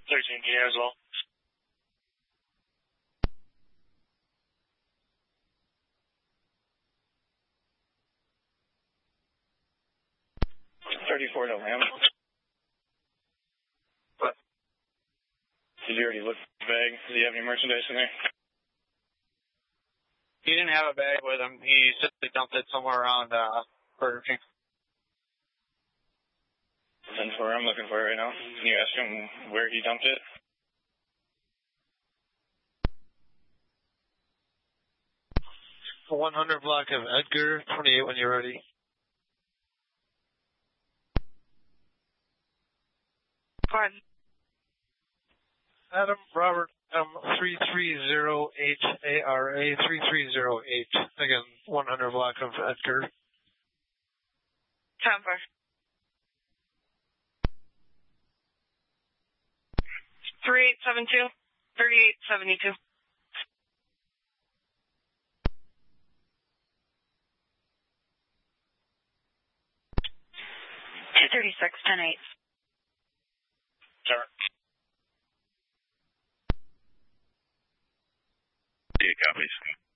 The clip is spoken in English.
13 here as well. 34 to Lamb. What? Did you already look at the bag? Does he have any merchandise in there? He didn't have a bag with him. He simply dumped it somewhere around Burger King. That's where I'm looking for it right now. Can you ask him where he dumped it? A 100 block of Edgar, 28 when you're ready. Fine. Adam Robert M330HARA 3308. Again, 100 block of Edgar. Time for 3872, 3872. 236, 10-8. Sir. Yeah, copies.